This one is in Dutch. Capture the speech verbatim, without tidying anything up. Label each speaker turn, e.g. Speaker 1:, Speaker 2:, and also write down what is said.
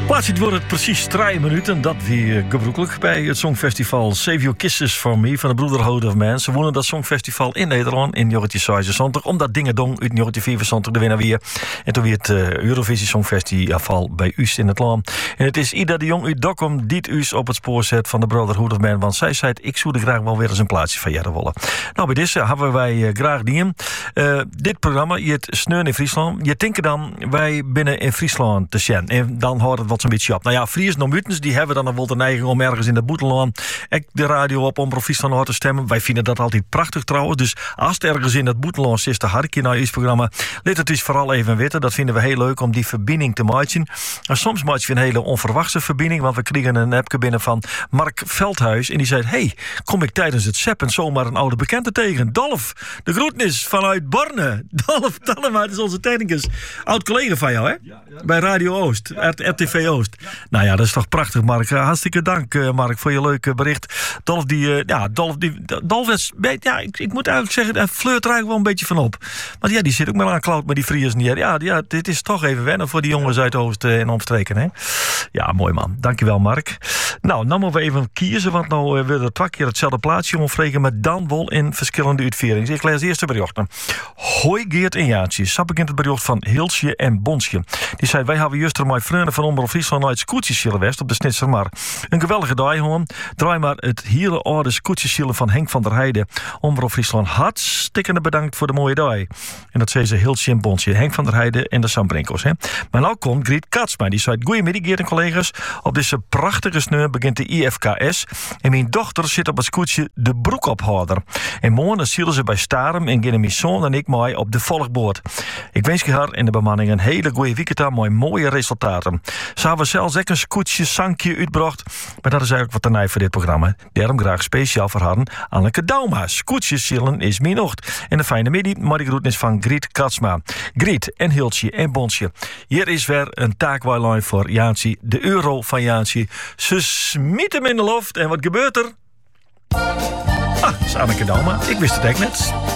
Speaker 1: Plaatsje het wordt het precies drie minuten. Dat weer gebroekelijk bij het Songfestival Save Your Kisses For Me van de Brotherhood of Man. Ze wonnen dat Songfestival in Nederland in negentien zesenzeventig. Omdat dingen dong uit negentien vierenzeventig de winnaar weer. En toen weer het uh, Eurovisie Songfestival bij us in het land. En het is Ida de Jong uit Dokkum die us op het spoor zet van de Brotherhood of Man. Want zij zei, ik zou er graag wel weer eens een plaatsje van jaren willen. Nou, bij deze hebben wij uh, graag die uh, dit programma, je het Sneun in Friesland. Je denkt dan, wij binnen in Friesland te zijn. En dan hoort het wat zo'n beetje op. Nou ja, Fries nog mutens, die hebben dan nog wel de neiging om ergens in het boeteland echt de radio op Omroep Friesland te stemmen. Wij vinden dat altijd prachtig trouwens. Dus als het ergens in het boeteland is, de harkje naar ons programma, laat het dus vooral even weten. Dat vinden we heel leuk om die verbinding te maken. En soms maak je een hele onverwachte verbinding, want we kregen een appje binnen van Mark Veldhuis en die zei, hey, kom ik tijdens het seppen zomaar een oude bekende tegen. Dolf, de groetnis vanuit Borne. Dolf Tallema, dat is onze technicus. Oud collega van jou, hè? Ja, ja. Bij Radio Oost, R T V Oost. Ja. Nou ja, dat is toch prachtig, Mark. Hartstikke dank, Mark, voor je leuke bericht. Dolf, die, ja, Dolf, die, Dolf is, ja, ik, ik moet eigenlijk zeggen, hij flirt er eigenlijk wel een beetje van op. Want ja, die zit ook maar aan cloud met die Friers niet. Ja, ja, dit is toch even wennen voor die jongens uit Oost en omstreken, hè? Ja, mooi man. Dankjewel, Mark. Nou, dan moeten we even kiezen, want nou uh, willen we twee keer hetzelfde plaatsje omvregen, maar dan wel in verschillende uitvoeringen. Ik lees de eerste berichten. Hoi Geert en Jaatje. Sap begint het bericht van Hilsje en Bonsje. Die zei, wij hebben juist mijn vrienden van Omroep Friesland uit Scootjeszielen West op de Snitsermar. Een gewellige dag, hoor. Draai maar het hele oude Scootjeszielen van Henk van der Heijden. Omroep Friesland hartstikke bedankt voor de mooie dag. En dat zei ze Hilsje en Bonsje. Henk van der Heijden en de Sambrinkels. Hè. Maar nou komt Griet Katsma. Die zei, goeiemiddag Geert en collega's. Op deze prachtige sneu begint de I F K S. En mijn dochter zit op het scootje de broekophouder. En morgen zielen ze bij Starum en gaan mijn zoon en ik mij op de volgboord. Ik wens je haar en de bemanning een hele goede weekend aan met mooie resultaten. Ze hebben zelfs ook een scootje sankje uitgebracht. Maar dat is eigenlijk wat te nij voor dit programma. Daarom graag speciaal voor haar Anneke Dauma. Scootjes zielen is mijn ocht. En een fijne middag, maar die groetnis van Griet Katsma. Griet en Hiltje en Bonsje. Hier is weer een taakwaarlijn voor Jaansie. De euro van Jaansie. Ze smiet hem in de loft. En wat gebeurt er? Ah, dat is Anneke Dauma. Ik wist het eigenlijk net.